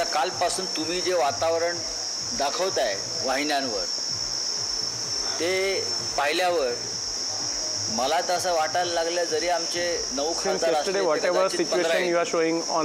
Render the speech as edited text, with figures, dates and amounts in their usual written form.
आता कालपासून तुम्ही जे वातावरण दाखवताय वाहिन्यांवर ते पाहिल्यावर मला तर असं वाटायला लागलं जरी आमचे 9 खासदार असले whatever situation you are showing on